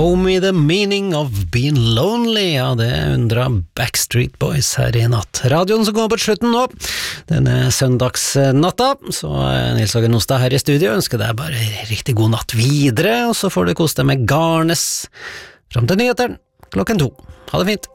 Show me the meaning of being lonely, ja, det undret Backstreet Boys her i natt. Radioen som går på slutten nå, denne søndagsnatta, så Nils Åge Nostad her i studio ønsker deg bare riktig god natt videre, og så får du kose deg med Garnes frem til nyheteren 2:00. Ha det fint.